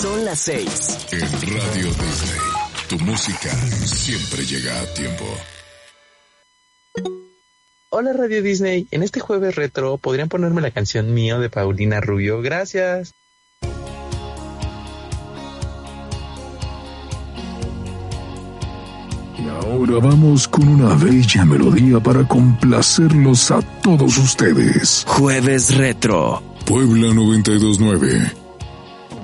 Son las 6. En Radio Disney, tu música siempre llega a tiempo. Hola Radio Disney, en este jueves retro, ¿podrían ponerme la canción Mío de Paulina Rubio? Gracias. Y ahora vamos con una bella melodía para complacerlos a todos ustedes. Jueves retro. Puebla 92.9.